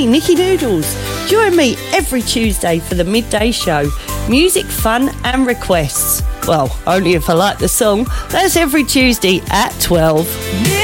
me, Nikki Noodles. Join me every Tuesday for the midday show. Music, fun and requests. Well, only if I like the song. That's every Tuesday at 12.